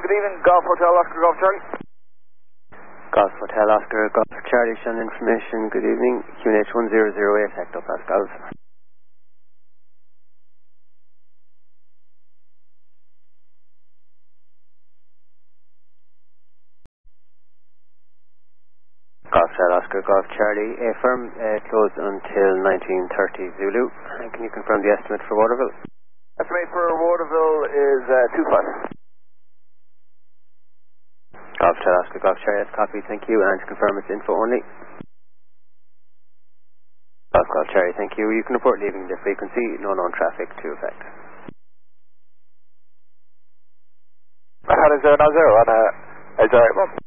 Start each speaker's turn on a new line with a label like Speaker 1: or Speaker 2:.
Speaker 1: good evening, Golf Hotel Oscar, Golf Charlie.
Speaker 2: Golf Hotel Oscar, Golf Charlie, Sean information, good evening. QNH 1008, Hector Pascals. Golf Hotel Oscar, Golf Charlie, firm closed until 1930 Zulu. Can you confirm the estimate for Waterville?
Speaker 1: Estimate for Waterville is 2-5.
Speaker 2: Golf Hotel Oscar, Golf Charlie, that's copy, thank you. And to confirm it's info only. Golf Charlie, thank you. You can report leaving the frequency, no known traffic to effect.
Speaker 1: How is there no zero on a 808?